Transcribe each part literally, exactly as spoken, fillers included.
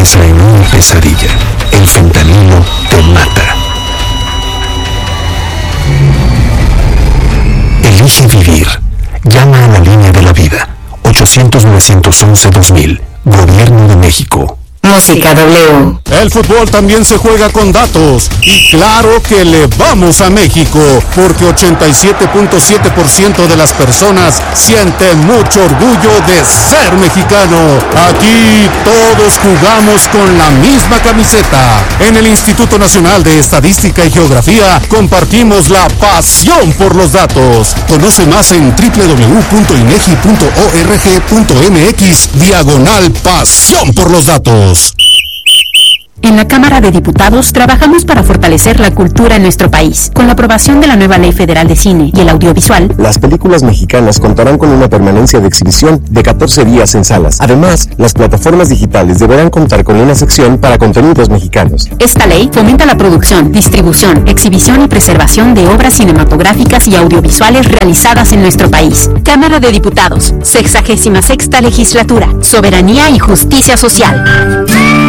cabeza en una pesadilla. El fentanilo te mata. Elige vivir. Llama a la línea de la vida. ochocientos, novecientos once, dos mil. Gobierno de México. Música W. El fútbol también se juega con datos. Y claro que le vamos a México, porque ochenta y siete punto siete por ciento de las personas sienten mucho orgullo de ser mexicano. Aquí todos jugamos con la misma camiseta. En el Instituto Nacional de Estadística y Geografía compartimos la pasión por los datos. Conoce más en doble u doble u doble u punto inegi punto org punto mx diagonal pasión por los datos. En la Cámara de Diputados trabajamos para fortalecer la cultura en nuestro país. Con la aprobación de la nueva Ley Federal de Cine y el Audiovisual, las películas mexicanas contarán con una permanencia de exhibición de catorce días en salas. Además, las plataformas digitales deberán contar con una sección para contenidos mexicanos. Esta ley fomenta la producción, distribución, exhibición y preservación de obras cinematográficas y audiovisuales realizadas en nuestro país. Cámara de Diputados, sexagésima sexta Legislatura, Soberanía y Justicia Social.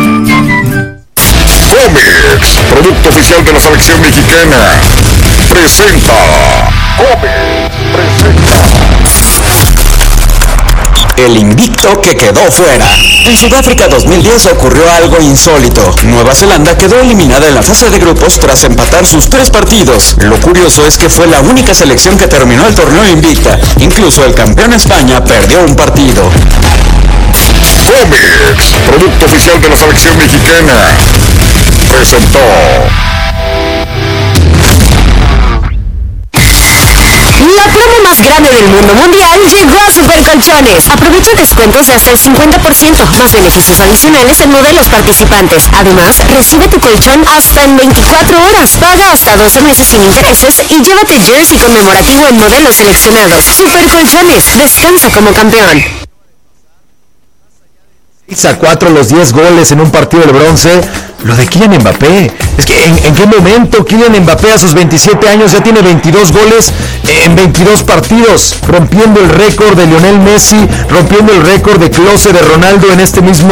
Comex, producto oficial de la selección mexicana, presenta. Comex presenta. El invicto que quedó fuera. En Sudáfrica dos mil diez ocurrió algo insólito. Nueva Zelanda quedó eliminada en la fase de grupos tras empatar sus tres partidos. Lo curioso es que fue la única selección que terminó el torneo invicta. Incluso el campeón España perdió un partido. Comex, producto oficial de la selección mexicana, presentó. La promo más grande del mundo mundial llegó a Supercolchones. Aprovecha descuentos de hasta el cincuenta por ciento, más beneficios adicionales en modelos participantes. Además, recibe tu colchón hasta en veinticuatro horas. Paga hasta doce meses sin intereses y llévate jersey conmemorativo en modelos seleccionados. Supercolchones, descansa como campeón. seis a cuatro los diez goles en un partido de bronce. Lo de Kylian Mbappé, es que ¿en, en qué momento Kylian Mbappé a sus veintisiete años ya tiene veintidós goles en veintidós partidos, rompiendo el récord de Lionel Messi, rompiendo el récord de Klose, de Ronaldo en este mismo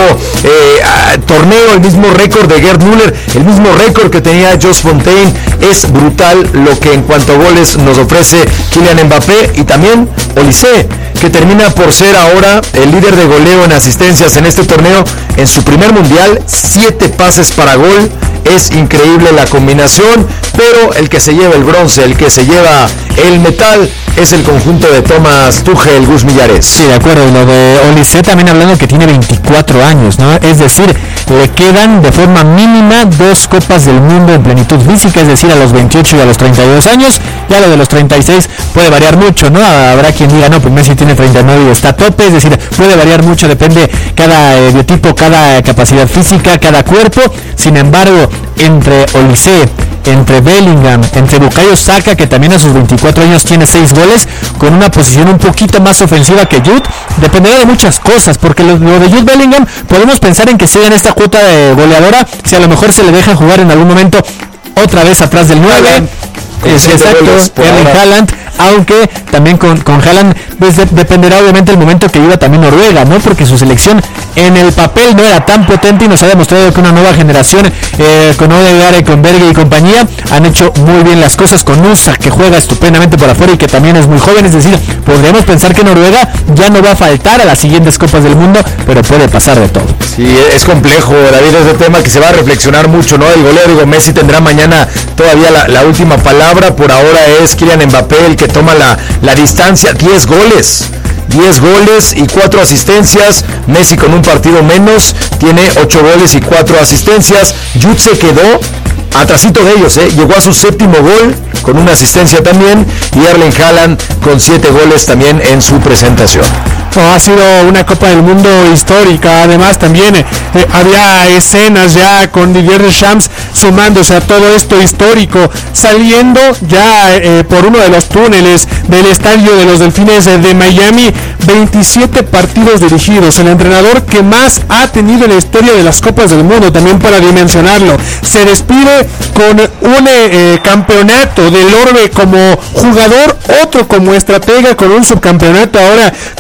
eh, torneo, el mismo récord de Gerd Müller, el mismo récord que tenía Jos Fontaine? Es brutal lo que en cuanto a goles nos ofrece Kylian Mbappé. Y también Olise, que termina por ser ahora el líder de goleo en asistencias en este torneo, en su primer mundial, siete pases para gol. Es increíble la combinación, pero el que se lleva el bronce, el que se lleva el metal, es el conjunto de Thomas Tuchel, Gus Millares. Sí, de acuerdo. Lo de Olise también hablando que tiene veinticuatro años, ¿no? Es decir, le quedan de forma mínima dos copas del mundo en plenitud física, es decir, a los veintiocho y a los treinta y dos años. Ya lo de los treinta y seis puede variar mucho, ¿no? Habrá quien diga, no, pues Messi tiene treinta y nueve y está a tope, es decir, puede variar mucho, depende cada eh, biotipo, cada capacidad física, cada cuerpo. Sin embargo, entre Olise, entre Bellingham, entre Bukayo Saka, que también a sus veinticuatro años tiene seis goles, con una posición un poquito más ofensiva que Jude, dependerá de muchas cosas, porque lo, lo de Jude Bellingham, podemos pensar en que siga en esta cuota de goleadora, si a lo mejor se le deja jugar en algún momento otra vez atrás del nueve. Es exacto, Erling Haaland, aunque también con, con Haaland pues de, dependerá obviamente el momento que viva también Noruega, ¿no? Porque su selección en el papel no era tan potente y nos ha demostrado que una nueva generación eh, con Odegaard, con Berge y compañía han hecho muy bien las cosas, con Nusa, que juega estupendamente por afuera y que también es muy joven. Es decir, podríamos pensar que Noruega ya no va a faltar a las siguientes Copas del Mundo, pero puede pasar de todo. Sí, es complejo, David, es de tema que se va a reflexionar mucho, ¿no? El goleo, digo, Messi tendrá mañana todavía la, la última palabra. Por ahora es Kylian Mbappé el que toma la, la distancia. diez goles, diez goles y cuatro asistencias. Messi con un partido menos tiene ocho goles y cuatro asistencias. Jude se quedó atrasito de ellos, ¿eh? Llegó a su séptimo gol con una asistencia también, y Erling Haaland con siete goles también en su presentación. No, ha sido una Copa del Mundo histórica. Además también eh, había escenas ya con Didier Deschamps sumándose a todo esto histórico, saliendo ya eh, por uno de los túneles del estadio de los Delfines de, de Miami. Veintisiete partidos dirigidos, el entrenador que más ha tenido en la historia de las Copas del Mundo, también para dimensionarlo. Se despide con un eh, campeonato del Orbe como jugador, otro como estratega con un subcampeonato ahora con un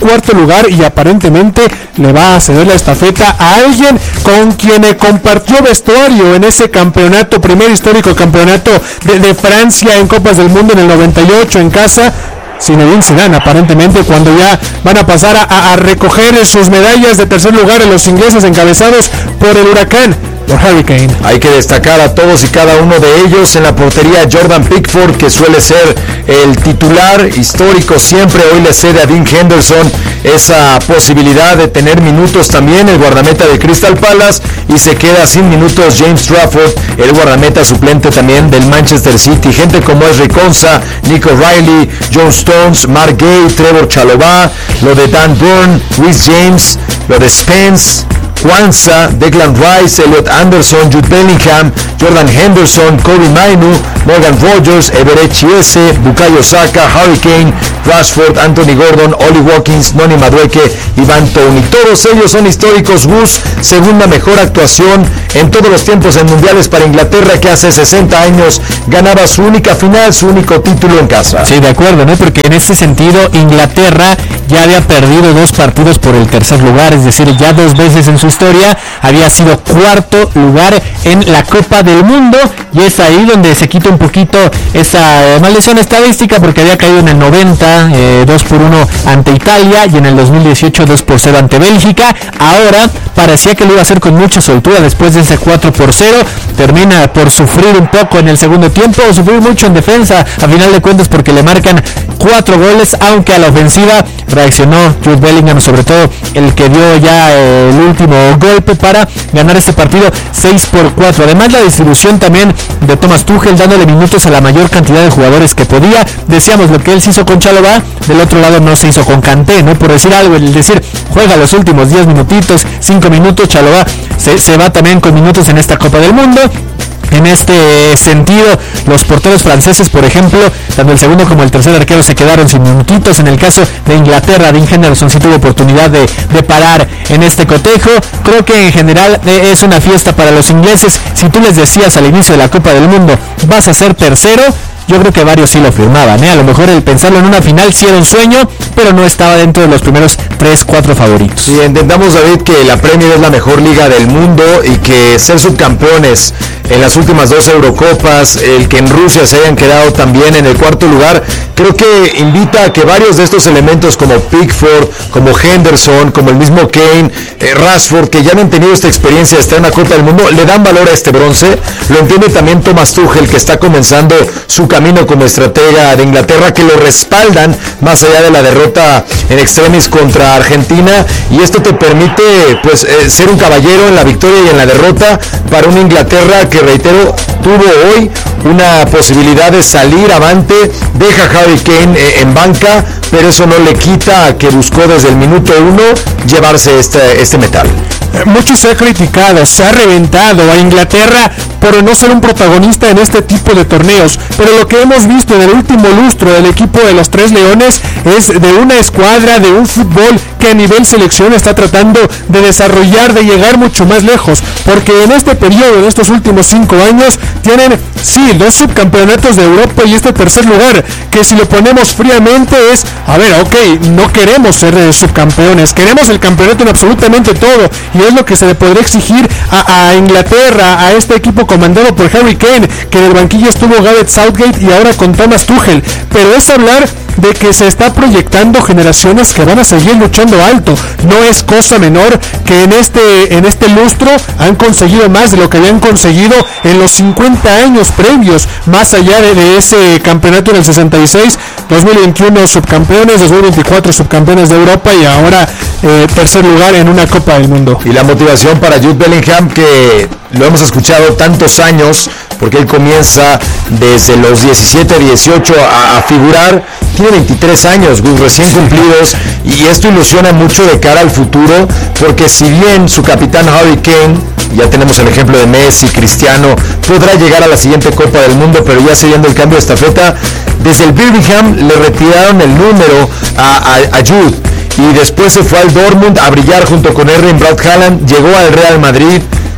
cuarto lugar y aparentemente le va a ceder la estafeta a alguien con quien compartió vestuario en ese campeonato, primer histórico campeonato de, de Francia en Copas del Mundo en el noventa y ocho en casa. Zinedine Zidane, aparentemente, cuando ya van a pasar a, a recoger sus medallas de tercer lugar en los ingleses encabezados por el Huracán, por Hurricane. Hay que destacar a todos y cada uno de ellos. En la portería Jordan Pickford, que suele ser el titular histórico siempre, hoy le cede a Dean Henderson esa posibilidad de tener minutos también, el guardameta de Crystal Palace, y se queda sin minutos James Trafford, el guardameta suplente también del Manchester City. Gente como Ezri Konsa, Nico Riley, John Stones, Mark Gay, Trevor Chalobah, lo de Dan Burn, Reece James, lo de Spence, Kwanzaa, Declan Rice, Elliot Anderson, Jude Bellingham, Jordan Henderson, Kobe Mainu, Morgan Rogers, Everett Chiese, Bukayo Saka, Harry Kane, Rashford, Anthony Gordon, Oli Watkins, Noni Madueke, Ivan Toney. Todos ellos son históricos. Gus, segunda mejor actuación en todos los tiempos en mundiales para Inglaterra, que hace sesenta años ganaba su única final, su único título en casa. Sí, de acuerdo, ¿no? Porque en ese sentido Inglaterra ya había perdido dos partidos por el tercer lugar, es decir, ya dos veces en su historia había sido cuarto lugar en la Copa del Mundo, y es ahí donde se quita un poquito esa eh, maldición estadística, porque había caído en el noventa, eh, dos por uno ante Italia, y en el dos mil dieciocho dos por cero ante Bélgica. Ahora parecía que lo iba a hacer con mucha soltura después de ese cuatro por cero, termina por sufrir un poco en el segundo tiempo, sufrir mucho en defensa a final de cuentas, porque le marcan cuatro goles, aunque a la ofensiva reaccionó Jude Bellingham, sobre todo el que dio ya eh, el último golpe para ganar este partido seis por cuatro. Además, la distribución también de Thomas Tuchel, dándole minutos a la mayor cantidad de jugadores que podía. Decíamos, lo que él se hizo con Chalobah, del otro lado no se hizo con Kanté, ¿no? Por decir algo, el decir, juega los últimos diez minutitos, cinco minutos, Chalobah se, se va también con minutos en esta Copa del Mundo. En este sentido, los porteros franceses, por ejemplo, tanto el segundo como el tercer arquero se quedaron sin minutitos. En el caso de Inglaterra, Dean Henderson sí tuvo oportunidad de, de parar en este cotejo. Creo que en general eh, es una fiesta para los ingleses. Si tú les decías al inicio de la Copa del Mundo, vas a ser tercero, yo creo que varios sí lo firmaban, ¿eh? A lo mejor el pensarlo en una final sí era un sueño, pero no estaba dentro de los primeros tres, cuatro favoritos. Sí, entendamos, David, que la Premier es la mejor liga del mundo y que ser subcampeones en las últimas dos Eurocopas, el que en Rusia se hayan quedado también en el cuarto lugar, creo que invita a que varios de estos elementos como Pickford, como Henderson, como el mismo Kane, eh, Rashford, que ya han tenido esta experiencia de estar en la Copa del Mundo, le dan valor a este bronce. Lo entiende también Thomas Tuchel, que está comenzando su camino como estratega de Inglaterra, que lo respaldan más allá de la derrota en extremis contra Argentina, y esto te permite pues eh, ser un caballero en la victoria y en la derrota para una Inglaterra que, reitero, tuvo hoy una posibilidad de salir avante. Deja a Harry Kane eh, en banca, pero eso no le quita a que buscó desde el minuto uno llevarse este, este metal. Mucho se ha criticado, se ha reventado a Inglaterra por no ser un protagonista en este tipo de torneos, pero lo que hemos visto en el último lustro del equipo de los Tres Leones es de una escuadra, de un fútbol que a nivel selección está tratando de desarrollar, de llegar mucho más lejos, porque en este periodo, en estos últimos cinco años, tienen, sí, dos subcampeonatos de Europa y este tercer lugar, que si lo ponemos fríamente es, a ver, ok, no queremos ser eh, subcampeones, queremos el campeonato en absolutamente todo, y es lo que se le podría exigir a, a Inglaterra, a este equipo comandado por Harry Kane, que en el banquillo estuvo Gareth Southgate y ahora con Thomas Tuchel, pero es hablar de que se está proyectando generaciones que van a seguir luchando alto. No es cosa menor que en este, en este lustro han conseguido más de lo que habían conseguido en los cincuenta años previos, más allá de, de ese campeonato en el sesenta y seis, dos mil veintiuno subcampeones, dos mil veinticuatro subcampeones de Europa y ahora eh, tercer lugar en una Copa del Mundo. Y la motivación para Jude Bellingham, que lo hemos escuchado tantos años, porque él comienza desde los diecisiete, dieciocho a, a figurar, tiene veintitrés años, recién cumplidos, y esto ilusiona mucho de cara al futuro, porque si bien su capitán Harry Kane, ya tenemos el ejemplo de Messi, Cristiano, podrá llegar a la siguiente Copa del Mundo, pero ya siguiendo el cambio de estafeta, desde el Birmingham le retiraron el número a, a, a Jude, y después se fue al Dortmund a brillar junto con Erling Braut Haaland, llegó al Real Madrid,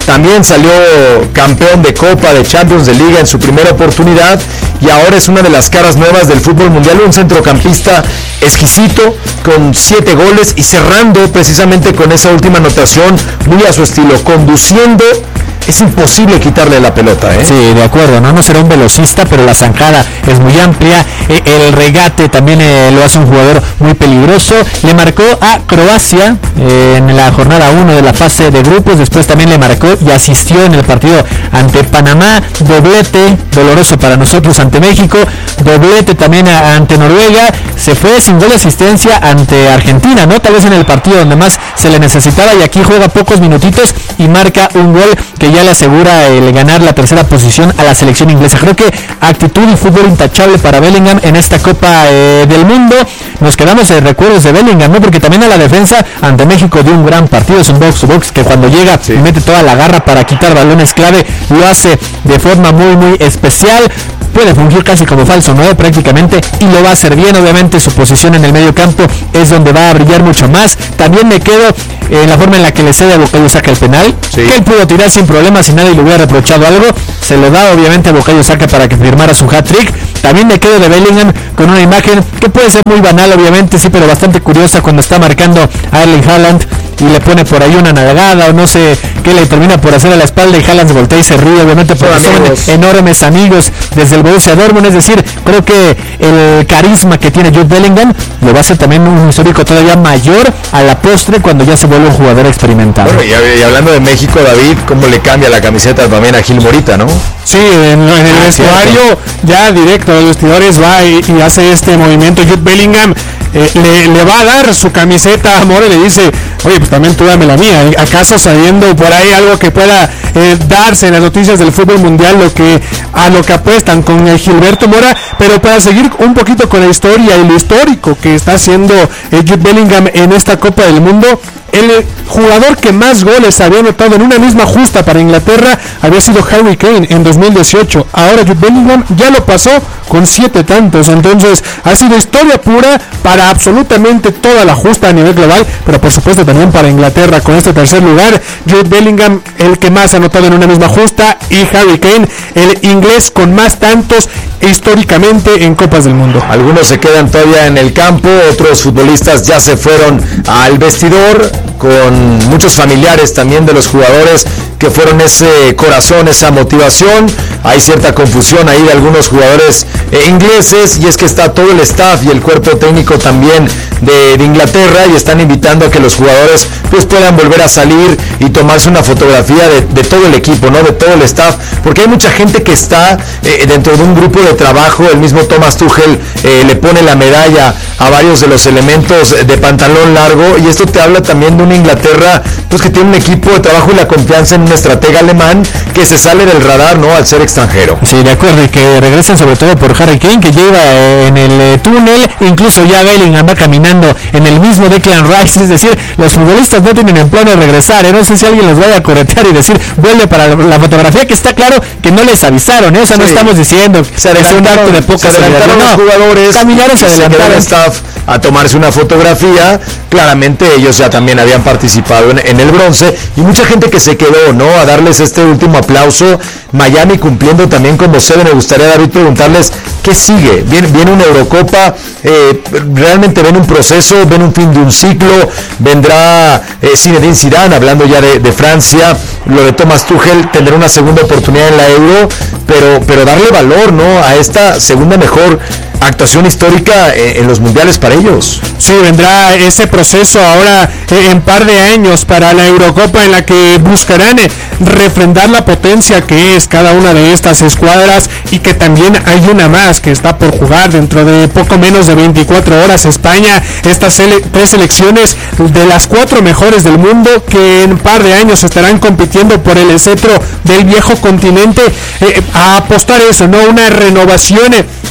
también salió campeón de Copa, de Champions, de Liga en su primera oportunidad y ahora es una de las caras nuevas del fútbol mundial, un centrocampista exquisito con siete goles y cerrando precisamente con esa última anotación muy a su estilo, conduciendo. Es imposible quitarle la pelota, ¿eh? Sí, de acuerdo, no, no será un velocista, pero la zancada es muy amplia, eh, el regate también eh, lo hace un jugador muy peligroso. Le marcó a Croacia eh, en la jornada uno de la fase de grupos, después también le marcó y asistió en el partido ante Panamá, doblete doloroso para nosotros ante México, doblete también a, ante Noruega, se fue sin gol de asistencia ante Argentina, ¿no? Tal vez en el partido donde más se le necesitaba y aquí juega pocos minutitos y marca un gol que ya le asegura el ganar la tercera posición a la selección inglesa. Creo que actitud y fútbol intachable para Bellingham en esta Copa eh, del Mundo. Nos quedamos en recuerdos de Bellingham, ¿no? Porque también a la defensa ante México dio un gran partido, es un box to box que cuando llega sí. y mete toda la garra para quitar balones clave, lo hace de forma muy muy especial. Puede fungir casi como falso nueve prácticamente y lo va a hacer bien. Obviamente su posición en el medio campo es donde va a brillar mucho más. También me quedo en la forma en la que le cede a Bukayo Saka el penal, sí. que él pudo tirar sin problemas y nadie le hubiera reprochado algo. Se lo da obviamente a Bukayo Saka para que firmara su hat-trick. También me quedo de Bellingham con una imagen que puede ser muy banal obviamente, sí, pero bastante curiosa cuando está marcando a Erling Haaland y le pone por ahí una nalgada o no sé qué le termina por hacer a la espalda y Haaland se voltea y se ríe, obviamente porque son enormes amigos desde el Borussia Dortmund. Es decir, creo que el carisma que tiene Jude Bellingham lo va a hacer también un histórico todavía mayor a la postre cuando ya se vuelve un jugador experimentado. Bueno, y, y hablando de México, David, ¿cómo le cambia la camiseta también a Gil Morita, no? Sí, en, en el ah, vestuario, cierto. ya directo a los vestidores va y, y hace este movimiento. Jude Bellingham eh, le, le va a dar su camiseta a More y le dice, oye, pues también tú dame la mía. ¿Acaso sabiendo por ahí algo que pueda eh, darse en las noticias del fútbol mundial, lo que a lo que apuestan con el Gilberto Mora? Pero para seguir un poquito con la historia y lo histórico que está haciendo eh, Jude Bellingham en esta Copa del Mundo, el jugador que más goles había anotado en una misma justa para Inglaterra había sido Harry Kane en dos mil dieciocho. Ahora Jude Bellingham ya lo pasó con siete tantos. Entonces ha sido historia pura para absolutamente toda la justa a nivel global, pero por supuesto también para Inglaterra con este tercer lugar. Jude Bellingham el que más ha anotado en una misma justa y Harry Kane el inglés con más tantos históricamente en Copas del Mundo. Algunos se quedan todavía en el campo, otros futbolistas ya se fueron al vestidor con muchos familiares también de los jugadores que fueron ese corazón, esa motivación. Hay cierta confusión ahí de algunos jugadores eh, ingleses y es que está todo el staff y el cuerpo técnico también de, de Inglaterra y están invitando a que los jugadores pues puedan volver a salir y tomarse una fotografía de, de todo el equipo, ¿no? De todo el staff, porque hay mucha gente que está eh, dentro de un grupo de trabajo. El mismo Thomas Tuchel eh, le pone la medalla a varios de los elementos de pantalón largo y esto te habla también de una Inglaterra pues que tiene un equipo de trabajo y la confianza en un estratega alemán que se sale del radar, ¿no? Al ser extranjero. Sí, de acuerdo, y que regresen sobre todo por Harry Kane, que lleva eh, en el eh, túnel, incluso ya Bellingham va caminando en el mismo Declan Rice. Es decir, los futbolistas no tienen en plano de regresar, ¿eh? No sé si alguien los vaya a corretear y decir vuelve para la, la fotografía, que está claro que no les avisaron, ¿eh? O sea, sí. no estamos diciendo que es un acto de poca solidaridad. No, los jugadores caminaron, se adelantaron. Staff a tomarse una fotografía. Claramente ellos ya también habían participado en, en el bronce y mucha gente que se quedó, ¿no? A darles este último aplauso. Miami cumpliendo también como sede. Me gustaría, David, preguntarles qué sigue. Viene, viene una Eurocopa, eh, realmente ven un proceso, ven un fin de un ciclo. Vendrá eh, Zinedine Zidane, hablando ya de, de Francia. Lo de Thomas Tuchel, tendrá una segunda oportunidad en la Euro, pero, pero darle valor, ¿no? A esta segunda mejor actuación histórica en los mundiales para ellos. Sí, vendrá ese proceso ahora eh, en par de años para la Eurocopa, en la que buscarán eh, refrendar la potencia que es cada una de estas escuadras, y que también hay una más que está por jugar dentro de poco menos de veinticuatro horas. España, estas sele- tres selecciones de las cuatro mejores del mundo que en par de años estarán compitiendo por el cetro del viejo continente, eh, a apostar eso, ¿no? Una renovación eh,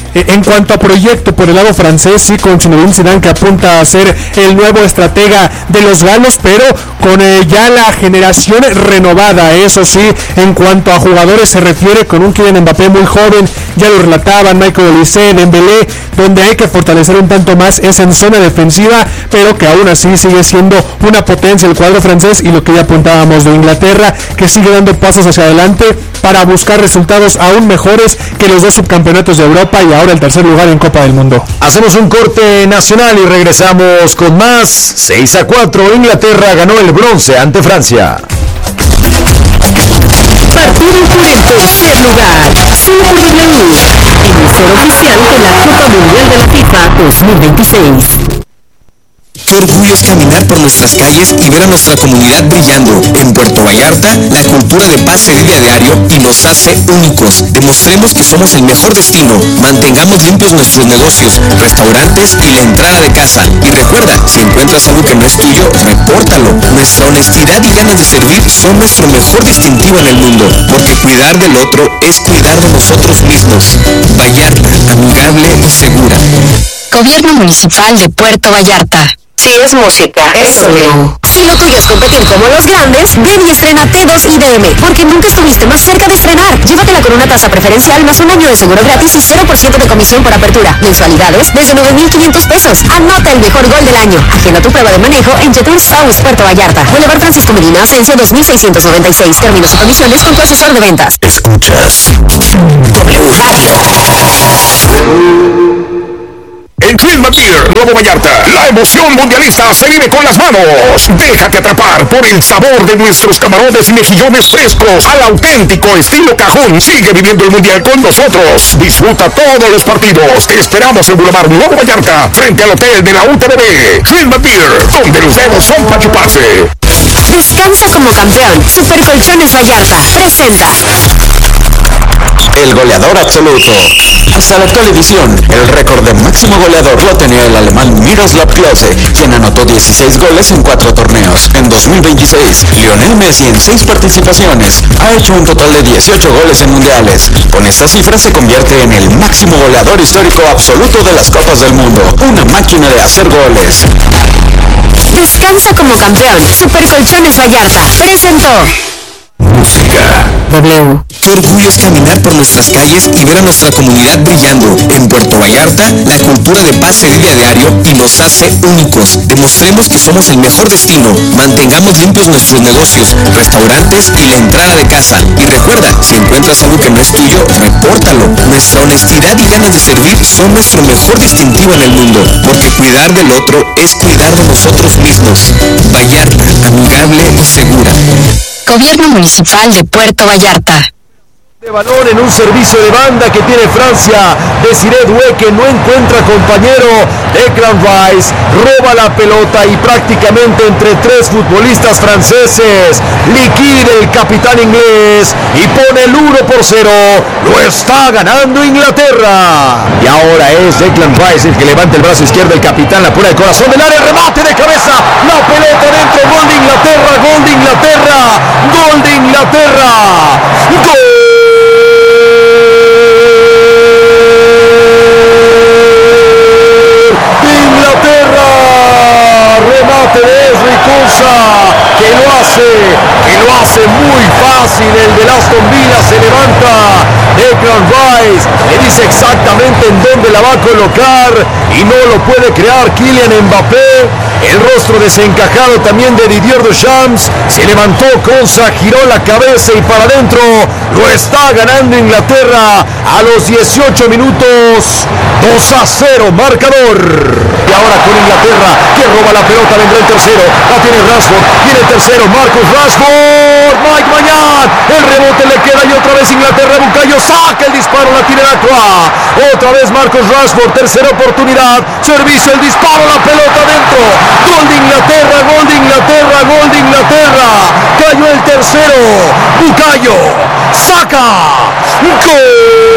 eh, en cuanto a proyecto por el lado francés, sí, con Zinedine Zidane, que apunta a ser el nuevo estratega de los galos, pero con eh, ya la generación renovada, eso sí, en cuanto a jugadores se refiere, con un Kylian Mbappé muy joven, ya lo relataban, Michael Olise, Dembélé, donde hay que fortalecer un tanto más es en zona defensiva, pero que aún así sigue siendo una potencia el cuadro francés, y lo que ya apuntábamos de Inglaterra, que sigue dando pasos hacia adelante para buscar resultados aún mejores que los dos subcampeonatos de Europa y ahora el tercer lugar en Copa del Mundo. Hacemos un corte nacional y regresamos con más. Seis a cuatro, Inglaterra ganó el bronce ante Francia. Partido por el tercer lugar, solo por W, emisora oficial de la Copa Mundial de la FIFA dos mil veintiséis. Qué orgullo es caminar por nuestras calles y ver a nuestra comunidad brillando. En Puerto Vallarta, la cultura de paz se vive a diario y nos hace únicos. Demostremos que somos el mejor destino. Mantengamos limpios nuestros negocios, restaurantes y la entrada de casa. Y recuerda, si encuentras algo que no es tuyo, repórtalo. Nuestra honestidad y ganas de servir son nuestro mejor distintivo en el mundo, porque cuidar del otro es cuidar de nosotros mismos. Vallarta, amigable y segura. Gobierno Municipal de Puerto Vallarta. Si es música, es W. Si lo tuyo es competir como los grandes, ven y estrena T dos I D M, porque nunca estuviste más cerca de estrenar. Llévatela con una tasa preferencial más un año de seguro gratis y cero por ciento de comisión por apertura. Mensualidades desde nueve mil quinientos pesos. Anota el mejor gol del año. Agenda tu prueba de manejo en Jetur South, Puerto Vallarta. Boulevard Francisco Medina, Ascenso dos mil seiscientos noventa y seis. Términos y condiciones con tu asesor de ventas. Escuchas W Radio. En Chilma Beer, Nuevo Vallarta, la emoción mundialista se vive con las manos. Déjate atrapar por el sabor de nuestros camarones y mejillones frescos al auténtico estilo cajún. Sigue viviendo el mundial con nosotros. Disfruta todos los partidos. Te esperamos en Boulevard Nuevo Vallarta, frente al hotel de la U T V B. Chilma Beer, donde los dedos son para chuparse. Descansa como campeón. Super Colchones Vallarta presenta el goleador absoluto. Hasta la actual edición, el récord de máximo goleador lo tenía el alemán Miroslav Klose, quien anotó dieciséis goles en cuatro torneos. En dos mil veintiséis, Lionel Messi en seis participaciones ha hecho un total de dieciocho goles en mundiales. Con esta cifra se convierte en el máximo goleador histórico absoluto de las Copas del Mundo. Una máquina de hacer goles. Descansa como campeón. Super Colchones Vallarta presentó Música W. Qué orgullo es caminar por nuestras calles y ver a nuestra comunidad brillando. En Puerto Vallarta, la cultura de paz se vive a diario y nos hace únicos. Demostremos que somos el mejor destino. Mantengamos limpios nuestros negocios, restaurantes y la entrada de casa. Y recuerda, si encuentras algo que no es tuyo, repórtalo. Nuestra honestidad y ganas de servir son nuestro mejor distintivo en el mundo, porque cuidar del otro es cuidar de nosotros mismos. Vallarta, amigable y segura. Gobierno Municipal de Puerto Vallarta. De balón en un servicio de banda que tiene Francia. Desiré Doué, que no encuentra compañero. Declan Rice roba la pelota y prácticamente entre tres futbolistas franceses liquida el capitán inglés y pone el uno por cero. Lo está ganando Inglaterra. Y ahora es Declan Rice el que levanta el brazo izquierdo. El capitán la pone al corazón del área. Remate de cabeza. La pelota dentro. Gol de Inglaterra. Gol de Inglaterra. Gol de Inglaterra. Gol. Remate de Ezri Konsa, que lo hace, que lo hace muy fácil. El de Aston Villa se levanta. Declan Rice le dice exactamente en dónde la va a colocar y no lo puede crear Kylian Mbappé. El rostro desencajado también de Didier Deschamps. Se levantó Konsa, giró la cabeza y para adentro. Lo está ganando Inglaterra a los dieciocho minutos. dos a cero marcador. Y ahora con Inglaterra, que roba la pelota, vendrá el tercero. La tiene Rashford. Viene el tercero, Marcus Rashford. Mike Mañán. El rebote le queda y otra vez Inglaterra. Bucayo saca el disparo, la tiene Aqua. Otra vez Marcus Rashford. Tercera oportunidad. Servicio, el disparo, la pelota dentro. Gol de Inglaterra, gol de Inglaterra, gol de Inglaterra. Cayó el tercero. Bucayo.